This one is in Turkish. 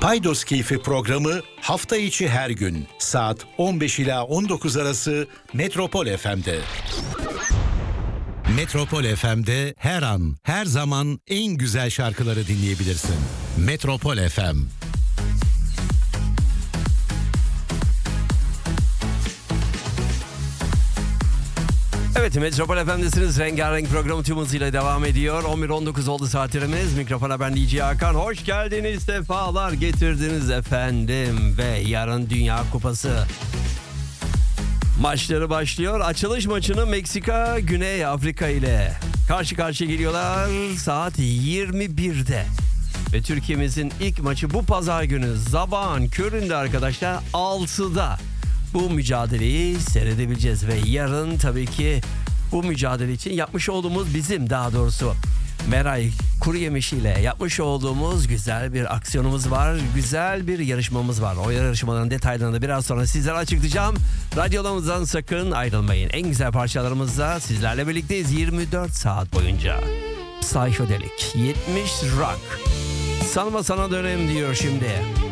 Paydos Keyfi programı hafta içi her gün saat 15 ila 19 arası Metropol FM'de. Metropol FM'de her an, her zaman en güzel şarkıları dinleyebilirsin. Metropol FM. Evet, Metropol FM'desiniz. Rengarenk programı tüm hızıyla devam ediyor. 11.19 oldu saatlerimiz. Mikrofona ben DJ Hakan. Hoş geldiniz, sefalar getirdiniz efendim. Ve yarın Dünya Kupası maçları başlıyor. Açılış maçını Meksika, Güney Afrika ile karşı karşıya geliyorlar saat 21'de. Ve Türkiye'mizin ilk maçı bu pazar günü sabahın köründe arkadaşlar 6'da. Bu mücadeleyi seyredebileceğiz ve yarın tabii ki bu mücadele için yapmış olduğumuz daha doğrusu Meray Kuruyemiş ile yapmış olduğumuz güzel bir aksiyonumuz var. Güzel bir yarışmamız var. O yarışmaların detaylarını da biraz sonra sizlere açıklayacağım. Radyolarımızdan sakın ayrılmayın. En güzel parçalarımızla sizlerle birlikteyiz 24 saat boyunca. Psychedelic 70 Rock. Sanma sana dönem diyor şimdi.